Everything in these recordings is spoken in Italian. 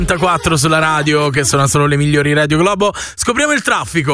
94 sulla radio, che sono solo le migliori Radio Globo. Scopriamo il traffico.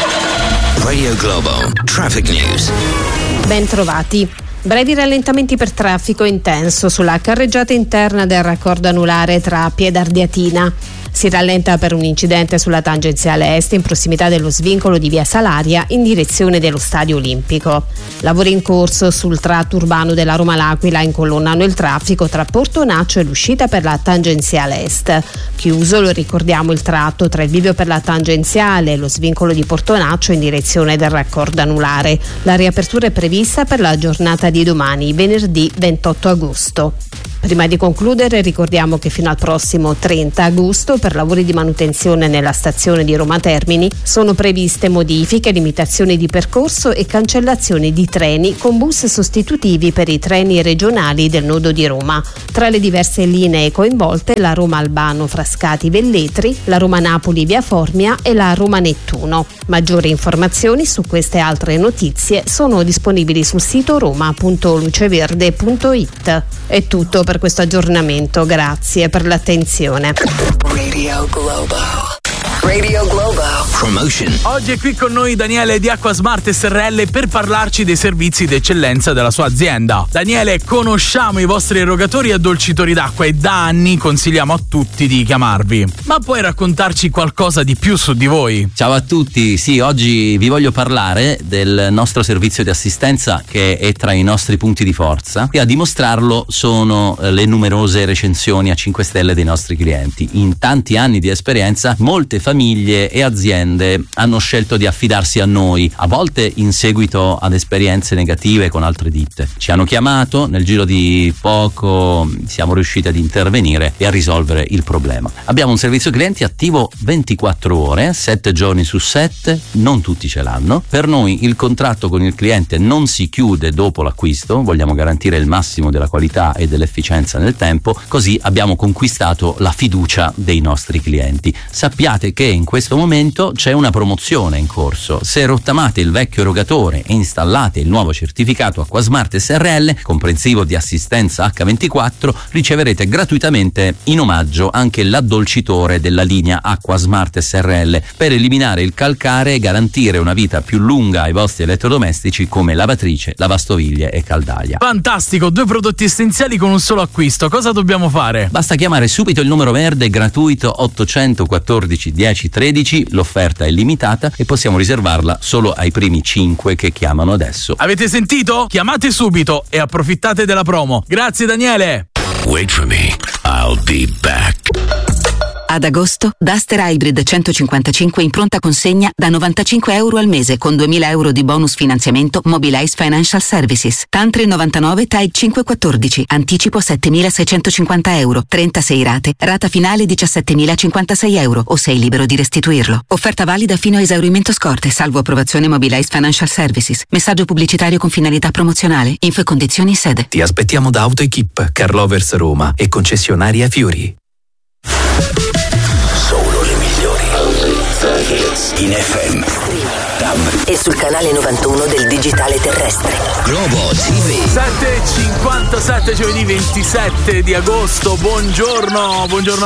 Radio Globo Traffic News. Ben trovati. Brevi rallentamenti per traffico intenso sulla carreggiata interna del raccordo anulare tra Piedardiatina. Si rallenta per un incidente sulla tangenziale est in prossimità dello svincolo di via Salaria in direzione dello Stadio Olimpico. Lavori in corso sul tratto urbano della Roma-L'Aquila incolonnano il traffico tra Portonaccio e l'uscita per la tangenziale est. Chiuso, lo ricordiamo, il tratto tra il bivio per la tangenziale e lo svincolo di Portonaccio in direzione del raccordo anulare. La riapertura è prevista per la giornata di domani, venerdì 28 agosto. Prima di concludere ricordiamo che fino al prossimo 30 agosto per lavori di manutenzione nella stazione di Roma Termini sono previste modifiche, limitazioni di percorso e cancellazioni di treni con bus sostitutivi per i treni regionali del nodo di Roma. Tra le diverse linee coinvolte la Roma Albano Frascati Velletri, la Roma Napoli Via Formia e la Roma Nettuno. Maggiori informazioni su queste altre notizie sono disponibili sul sito roma.luceverde.it. È tutto per questo aggiornamento, grazie per l'attenzione. Radio Globo. Radio Globo. Promotion. Oggi è qui con noi Daniele di Acquasmart SRL per parlarci dei servizi d'eccellenza della sua azienda. Daniele, conosciamo i vostri erogatori e addolcitori d'acqua e da anni consigliamo a tutti di chiamarvi. Ma puoi raccontarci qualcosa di più su di voi? Ciao a tutti, sì, oggi vi voglio parlare del nostro servizio di assistenza che è tra i nostri punti di forza e a dimostrarlo sono le numerose recensioni a 5 stelle dei nostri clienti. In tanti anni di esperienza molte famiglie e aziende hanno scelto di affidarsi a noi, a volte in seguito ad esperienze negative con altre ditte. Ci hanno chiamato, nel giro di poco siamo riusciti ad intervenire e a risolvere il problema. Abbiamo un servizio clienti attivo 24 ore, 7 giorni su 7, non tutti ce l'hanno. Per noi il contratto con il cliente non si chiude dopo l'acquisto, vogliamo garantire il massimo della qualità e dell'efficienza nel tempo, così abbiamo conquistato la fiducia dei nostri clienti. Sappiate che in questo momento c'è una promozione in corso. Se rottamate il vecchio erogatore e installate il nuovo certificato Acquasmart SRL, comprensivo di assistenza H24, riceverete gratuitamente in omaggio anche l'addolcitore della linea Acquasmart SRL per eliminare il calcare e garantire una vita più lunga ai vostri elettrodomestici come lavatrice, lavastoviglie e caldaia. Fantastico, 2 prodotti essenziali con un solo acquisto. Cosa dobbiamo fare? Basta chiamare subito il numero verde gratuito 814 10 13, l'offerta è limitata e possiamo riservarla solo ai primi 5 che chiamano adesso. Avete sentito? Chiamate subito e approfittate della promo. Grazie Daniele. Wait for me, I'll be back. Ad agosto, Duster Hybrid 155 in pronta consegna da €95 al mese con €2.000 di bonus finanziamento Mobilize Financial Services. TAN 399 TAG 514, anticipo €7.650, 36 rate, rata finale €17.056 o sei libero di restituirlo. Offerta valida fino a esaurimento scorte, salvo approvazione Mobilize Financial Services. Messaggio pubblicitario con finalità promozionale. Info e condizioni in sede. Ti aspettiamo da AutoEquip, Carlovers Roma e concessionaria Fiori. Solo le migliori in FM, DAB E sul canale 91 del digitale terrestre. Globo TV. 7:57, giovedì 27 di agosto. Buongiorno